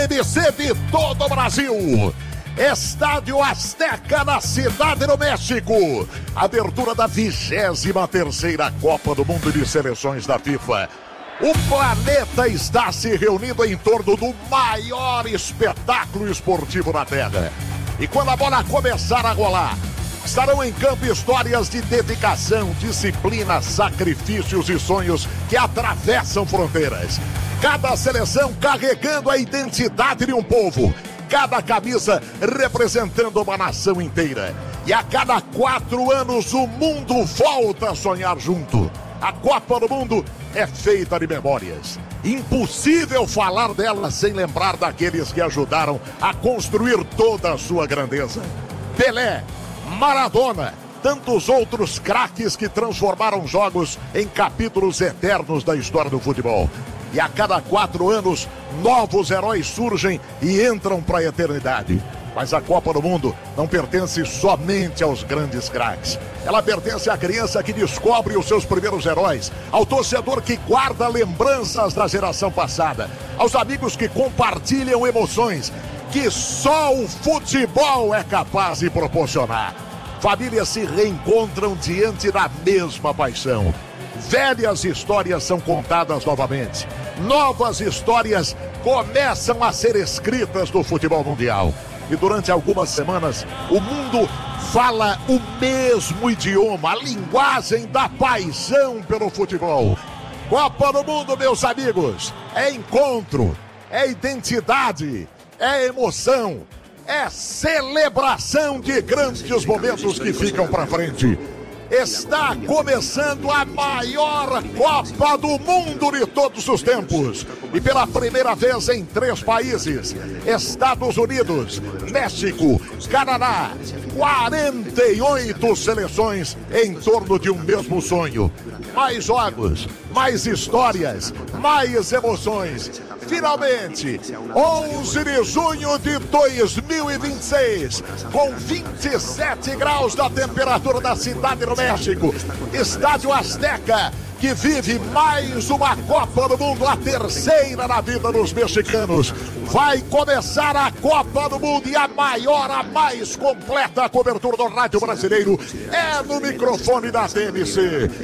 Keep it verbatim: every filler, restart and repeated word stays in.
B C de todo o Brasil. Estádio Azteca na Cidade do México. Abertura da vigésima terceira Copa do Mundo de Seleções da FIFA. O planeta está se reunindo em torno do maior espetáculo esportivo da Terra. E quando a bola começar a rolar, estarão em campo histórias de dedicação, disciplina, sacrifícios e sonhos que atravessam fronteiras. Cada seleção carregando a identidade de um povo. Cada camisa representando uma nação inteira. E a cada quatro anos o mundo volta a sonhar junto. A Copa do Mundo é feita de memórias. Impossível falar dela sem lembrar daqueles que ajudaram a construir toda a sua grandeza. Pelé, Maradona, tantos outros craques que transformaram jogos em capítulos eternos da história do futebol. E a cada quatro anos, novos heróis surgem e entram para a eternidade. Mas a Copa do Mundo não pertence somente aos grandes craques. Ela pertence à criança que descobre os seus primeiros heróis, ao torcedor que guarda lembranças da geração passada, aos amigos que compartilham emoções que só o futebol é capaz de proporcionar. Famílias se reencontram diante da mesma paixão. Velhas histórias são contadas novamente. Novas histórias começam a ser escritas no futebol mundial. E durante algumas semanas, o mundo fala o mesmo idioma, a linguagem da paixão pelo futebol. Copa do Mundo, meus amigos, é encontro, é identidade, é emoção, é celebração de grandes momentos que ficam para frente. Está começando a maior Copa do Mundo de todos os tempos. E pela primeira vez em três países, Estados Unidos, México, Canadá, quarenta e oito seleções em torno de um mesmo sonho. Mais jogos, mais histórias, mais emoções. Finalmente, onze de junho de dois mil e vinte e seis, com vinte e sete graus da temperatura da Cidade do México, Estádio Azteca, que vive mais uma Copa do Mundo, a terceira na vida dos mexicanos. Vai começar a Copa do Mundo e a maior, a mais completa cobertura do rádio brasileiro é no microfone da T N C.